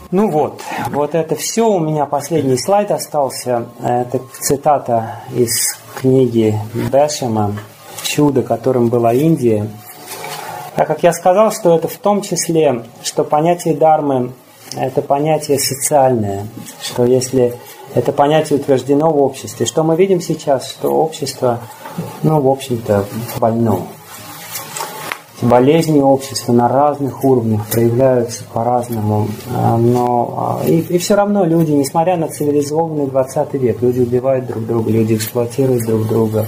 Ну вот это все. У меня последний слайд остался. Это цитата из книги Бешема «Чудо, которым была Индия». Так как я сказал, что это в том числе, что понятие дармы – это понятие социальное, что если это понятие утверждено в обществе, что мы видим сейчас, что общество, в общем-то, больно. Болезни общества на разных уровнях проявляются по-разному, но и все равно люди, несмотря на цивилизованный 20 век, люди убивают друг друга, люди эксплуатируют друг друга,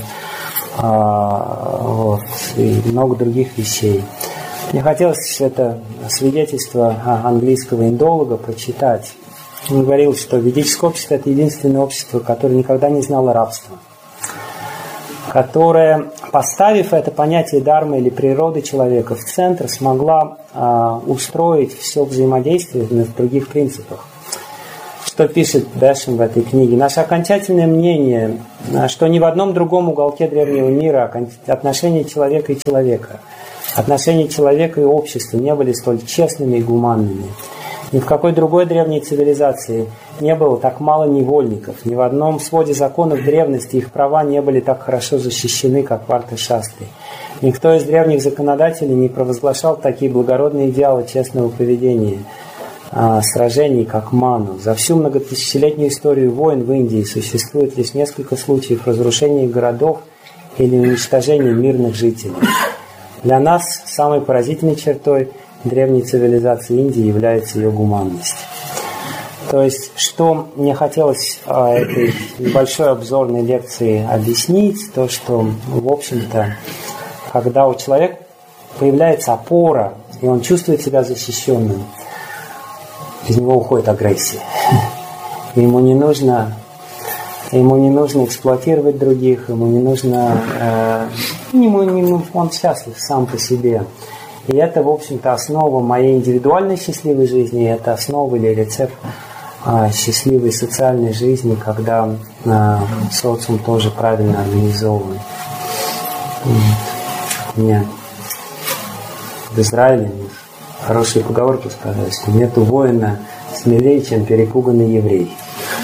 и много других вещей. Мне хотелось это свидетельство английского индолога прочитать. Он говорил, что ведическое общество – это единственное общество, которое никогда не знало рабства, которое, поставив это понятие дармы или природы человека в центр, смогла устроить все взаимодействие на других принципах. Что пишет Бешем в этой книге? Наше окончательное мнение, что ни в одном другом уголке древнего мира отношения человека и человека, отношения человека и общества не были столь честными и гуманными. Ни в какой другой древней цивилизации не было так мало невольников. Ни в одном своде законов древности их права не были так хорошо защищены, как в Арта-шастре. Никто из древних законодателей не провозглашал такие благородные идеалы честного поведения, сражений, как Ману. За всю многотысячелетнюю историю войн в Индии существует лишь несколько случаев разрушения городов или уничтожения мирных жителей. Для нас самой поразительной чертой древней цивилизации Индии является ее гуманность. То есть, что мне хотелось этой небольшой обзорной лекции объяснить, то, что, в общем-то, когда у человека появляется опора, и он чувствует себя защищенным, из него уходит агрессия. Ему не нужно эксплуатировать других, ему не нужно... он счастлив сам по себе. И это, в общем-то, основа моей индивидуальной счастливой жизни, это основа или рецепт счастливой социальной жизни, когда социум тоже правильно организован. У меня в Израиле хорошие поговорки сказали, что нету воина смелее, чем перепуганный еврей.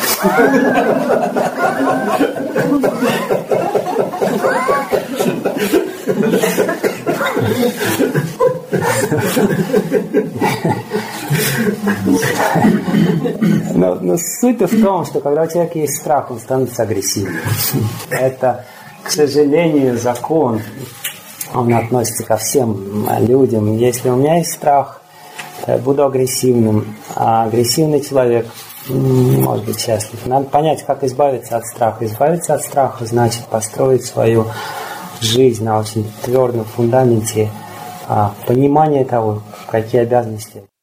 Но суть в том, что когда у человека есть страх, он становится агрессивным. Это, к сожалению, закон. Он относится ко всем людям. Если у меня есть страх, то я буду агрессивным. А агрессивный человек не может быть счастлив. Надо понять, как избавиться от страха. Избавиться от страха значит построить свою жизнь на очень твердом фундаменте понимания того, какие обязанности